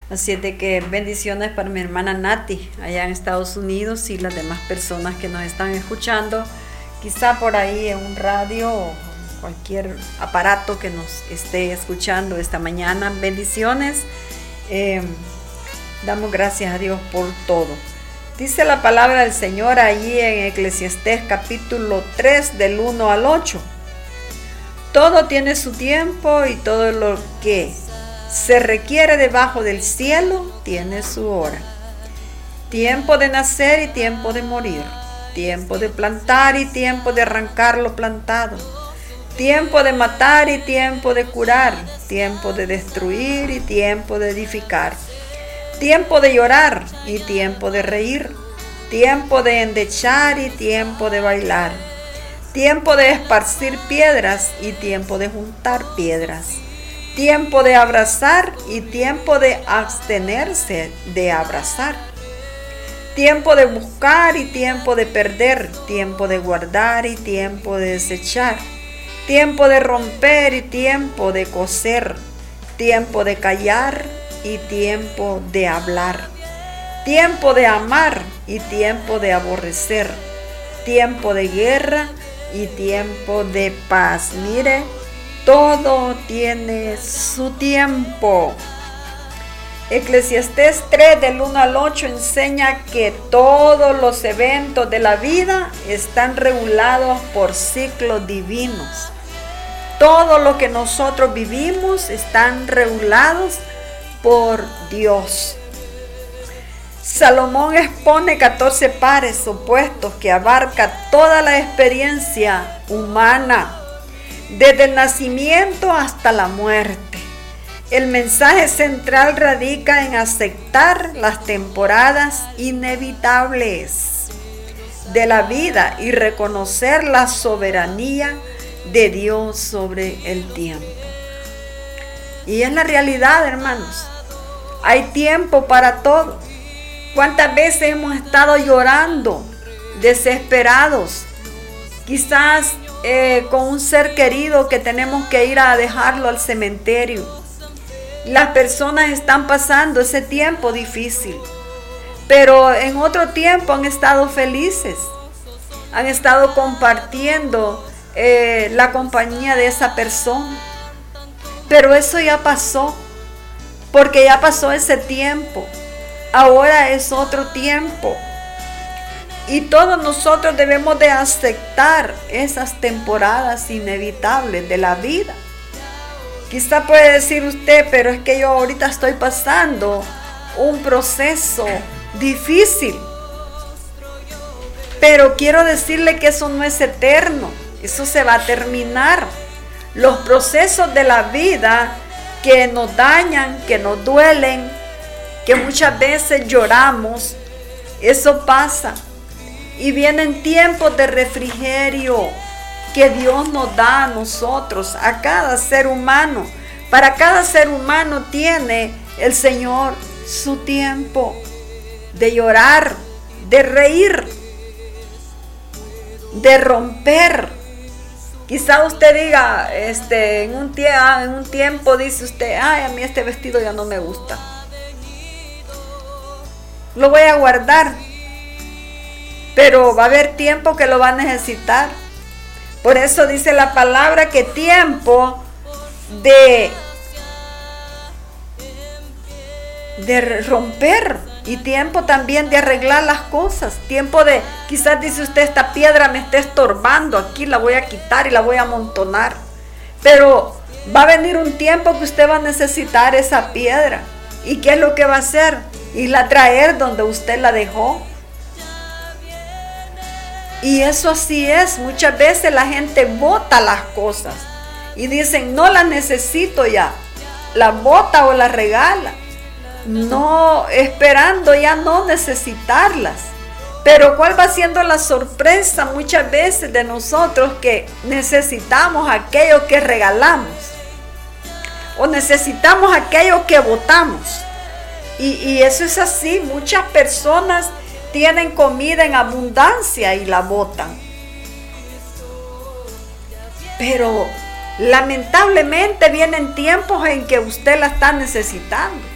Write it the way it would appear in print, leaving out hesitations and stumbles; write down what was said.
Así es de que bendiciones para mi hermana Nati allá en Estados Unidos y las demás personas que nos están escuchando, quizá por ahí en un radio o cualquier aparato que nos esté escuchando esta mañana. Bendiciones. Damos gracias a Dios por todo. Dice la palabra del Señor allí en Eclesiastés capítulo 3 del 1 al 8. Todo tiene su tiempo y todo lo que se requiere debajo del cielo tiene su hora. Tiempo de nacer y tiempo de morir. Tiempo de plantar y tiempo de arrancar lo plantado. Tiempo de matar y tiempo de curar. Tiempo de destruir y tiempo de edificar. Tiempo de llorar y tiempo de reír. Tiempo de endechar y tiempo de bailar. Tiempo de esparcir piedras y tiempo de juntar piedras. Tiempo de abrazar y tiempo de abstenerse de abrazar. Tiempo de buscar y tiempo de perder. Tiempo de guardar y tiempo de desechar. Tiempo de romper y tiempo de coser. Tiempo de callar y tiempo de hablar. Tiempo de amar y tiempo de aborrecer. Tiempo de guerra y tiempo de paz. Mire, todo tiene su tiempo. Eclesiastés 3 del 1 al 8 enseña que todos los eventos de la vida están regulados por ciclos divinos. Todo lo que nosotros vivimos están regulados por Dios. Salomón expone 14 pares opuestos que abarca toda la experiencia humana, desde el nacimiento hasta la muerte. El mensaje central radica en aceptar las temporadas inevitables de la vida y reconocer la soberanía de Dios sobre el tiempo. Y es la realidad, hermanos. Hay tiempo para todo. ¿Cuántas veces hemos estado llorando, desesperados? Quizás con un ser querido que tenemos que ir a dejarlo al cementerio. Las personas están pasando ese tiempo difícil, pero en otro tiempo han estado felices, han estado compartiendo la compañía de esa persona. Pero eso ya pasó, porque ya pasó ese tiempo. Ahora es otro tiempo. Y todos nosotros debemos de aceptar esas temporadas inevitables de la vida. Quizá puede decir usted, pero es que yo ahorita estoy pasando un proceso difícil. Pero quiero decirle que eso no es eterno, eso se va a terminar. Los procesos de la vida que nos dañan, que nos duelen, que muchas veces lloramos, eso pasa. Y vienen tiempos de refrigerio que Dios nos da a nosotros, a cada ser humano. Para cada ser humano tiene el Señor su tiempo de llorar, de reír, de romper. Quizá usted diga, en un tiempo dice usted, ay, a mí este vestido ya no me gusta. Lo voy a guardar. Pero va a haber tiempo que lo va a necesitar. Por eso dice la palabra que tiempo de romper y tiempo también de arreglar las cosas. Tiempo de, quizás dice usted, esta piedra me está estorbando, aquí la voy a quitar y la voy a amontonar. Pero va a venir un tiempo que usted va a necesitar esa piedra. ¿Y qué es lo que va a hacer? Irla a traer donde usted la dejó. Y eso así es. Muchas veces la gente bota las cosas y dicen, no las necesito ya. Las bota o las regala. No, esperando ya no necesitarlas. Pero ¿cuál va siendo la sorpresa muchas veces de nosotros que necesitamos aquello que regalamos? O necesitamos aquello que botamos. Y eso es así. Muchas personas tienen comida en abundancia y la botan. Pero lamentablemente vienen tiempos en que usted la está necesitando.